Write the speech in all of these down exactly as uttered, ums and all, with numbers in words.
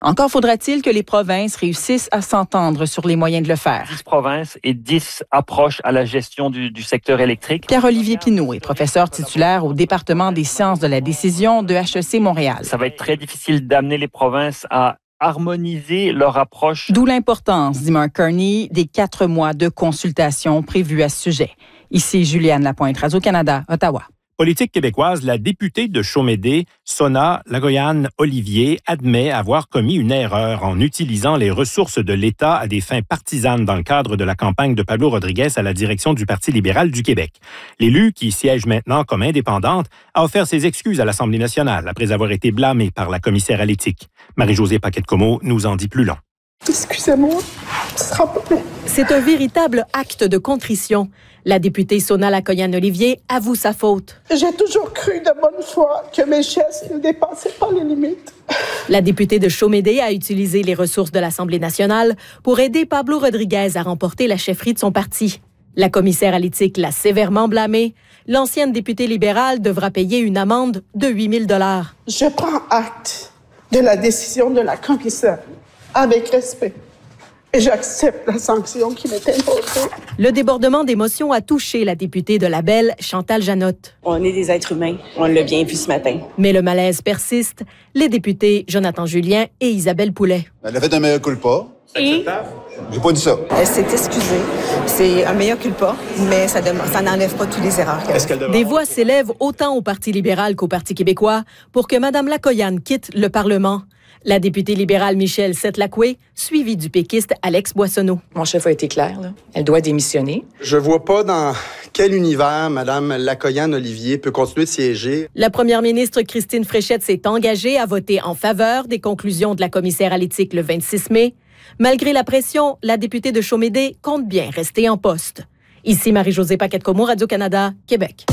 Encore faudra-t-il que les provinces réussissent à s'entendre sur les moyens de le faire. dix provinces et dix approches à la gestion du, du secteur électrique. Pierre-Olivier Pinault est professeur titulaire au département des sciences de la décision de H E C Montréal. Ça va être très difficile d'amener les provinces à harmoniser leur approche. D'où l'importance, dit Mark Carney, des quatre mois de consultation prévus à ce sujet. Ici Juliane Lapointe, Radio-Canada, Ottawa. Politique québécoise, la députée de Chaumédé, Sona Lagoyan-Olivier, admet avoir commis une erreur en utilisant les ressources de l'État à des fins partisanes dans le cadre de la campagne de Pablo Rodriguez à la direction du Parti libéral du Québec. L'élue, qui siège maintenant comme indépendante, a offert ses excuses à l'Assemblée nationale après avoir été blâmée par la commissaire à l'éthique. Marie-Josée Paquette-Comeau nous en dit plus long. Excusez-moi, ce sera pas long. C'est un véritable acte de contrition. La députée Sona Lagoyan-Olivier avoue sa faute. J'ai toujours cru de bonne foi que mes gestes ne dépassaient pas les limites. La députée de Chaumédé a utilisé les ressources de l'Assemblée nationale pour aider Pablo Rodriguez à remporter la chefferie de son parti. La commissaire à l'éthique l'a sévèrement blâmée. L'ancienne députée libérale devra payer une amende de huit mille dollars. Je prends acte de la décision de la commissaire avec respect. Et j'accepte la sanction qui m'est imposée. Le débordement d'émotions a touché la députée de la Belle, Chantal Janotte. On est des êtres humains. On l'a bien vu ce matin. Mais le malaise persiste. Les députés Jonathan Julien et Isabelle Poulet. Elle a fait un meilleur culpa. Et? J'ai pas dit ça. Elle s'est excusée. C'est un meilleur culpa, mais ça, dem- ça n'enlève pas toutes les erreurs qu'elle a faites. Des voix s'élèvent autant au Parti libéral qu'au Parti québécois pour que Mme Lagoyan quitte le Parlement. La députée libérale Michelle Setlakwe, suivie du péquiste Alex Boissonneau. Mon chef a été clair, là. Elle doit démissionner. Je vois pas dans quel univers Mme Lagoyan-Olivier peut continuer de siéger. La première ministre Christine Fréchette s'est engagée à voter en faveur des conclusions de la commissaire à l'éthique le vingt-six mai. Malgré la pression, la députée de Chaumédé compte bien rester en poste. Ici Marie-Josée Paquette-Comeau, Radio-Canada, Québec.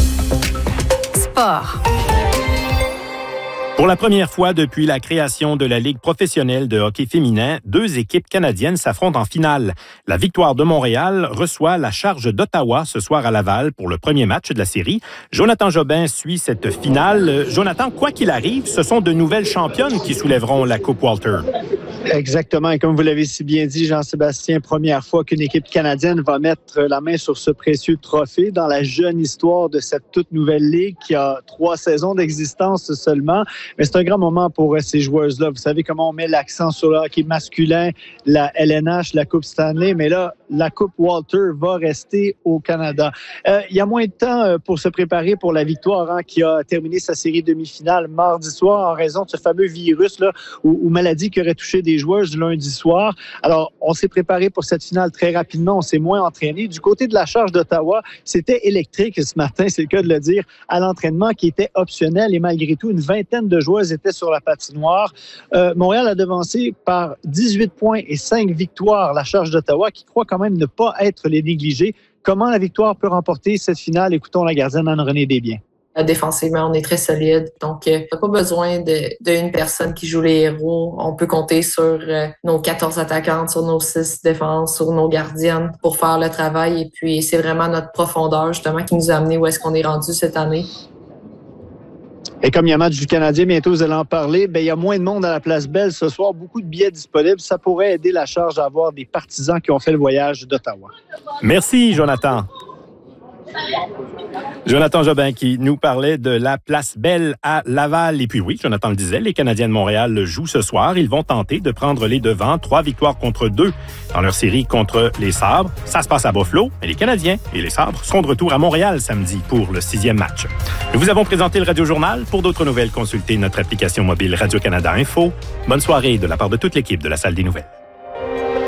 Sport. Pour la première fois depuis la création de la Ligue professionnelle de hockey féminin, deux équipes canadiennes s'affrontent en finale. La Victoire de Montréal reçoit la Charge d'Ottawa ce soir à Laval pour le premier match de la série. Jonathan Jobin suit cette finale. Jonathan, quoi qu'il arrive, ce sont de nouvelles championnes qui soulèveront la Coupe Walter. Exactement. Et comme vous l'avez si bien dit, Jean-Sébastien, première fois qu'une équipe canadienne va mettre la main sur ce précieux trophée dans la jeune histoire de cette toute nouvelle ligue qui a trois saisons d'existence seulement. Mais c'est un grand moment pour ces joueuses-là. Vous savez comment on met l'accent sur le hockey masculin, la L N H, la Coupe Stanley, mais là, la Coupe Walter va rester au Canada. Euh, il y a moins de temps pour se préparer pour la Victoire hein, qui a terminé sa série demi-finale mardi soir en raison de ce fameux virus là, ou, ou maladie qui aurait touché des joueuses lundi soir. Alors, on s'est préparé pour cette finale très rapidement. On s'est moins entraîné. Du côté de la Charge d'Ottawa, c'était électrique ce matin, c'est le cas de le dire, à l'entraînement qui était optionnel et malgré tout, une vingtaine de joueuses étaient sur la patinoire. Euh, Montréal a devancé par dix-huit points et cinq victoires la Charge d'Ottawa qui croit quand même ne pas être les négligés. Comment la Victoire peut remporter cette finale? Écoutons la gardienne Anne-Renée Desbiens. Défensivement, on est très solide. Donc, euh, on n'a pas besoin de, d'une personne qui joue les héros. On peut compter sur euh, nos quatorze attaquantes, sur nos six défenses, sur nos gardiennes pour faire le travail. Et puis, c'est vraiment notre profondeur, justement, qui nous a amené où est-ce qu'on est rendu cette année. Et comme il y a un match du Canadien, bientôt vous allez en parler, bien, il y a moins de monde à la Place Belle ce soir, beaucoup de billets disponibles. Ça pourrait aider la Charge à avoir des partisans qui ont fait le voyage d'Ottawa. Merci, Jonathan. Jonathan Jobin qui nous parlait de la Place Belle à Laval. Et puis oui, Jonathan le disait, les Canadiens de Montréal jouent ce soir. Ils vont tenter de prendre les devants. Trois victoires contre deux dans leur série contre les Sabres. Ça se passe à Buffalo, mais les Canadiens et les Sabres seront de retour à Montréal samedi pour le sixième match. Nous vous avons présenté le Radio Journal. Pour d'autres nouvelles, consultez notre application mobile Radio-Canada Info. Bonne soirée de la part de toute l'équipe de la Salle des Nouvelles.